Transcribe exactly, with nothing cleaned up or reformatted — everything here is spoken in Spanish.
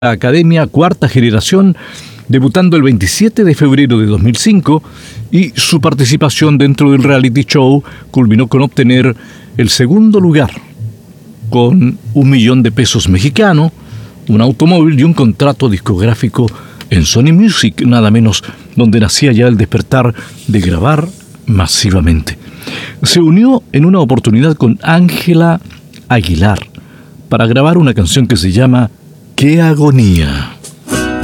Academia Cuarta Generación, debutando el veintisiete de febrero de dos mil cinco, y su participación dentro del reality show culminó con obtener el segundo lugar, con un millón de pesos mexicanos, un automóvil y un contrato discográfico en Sony Music, nada menos, donde nacía ya el despertar de grabar masivamente. Se unió en una oportunidad con Ángela Aguilar para grabar una canción que se llama ¡Qué agonía!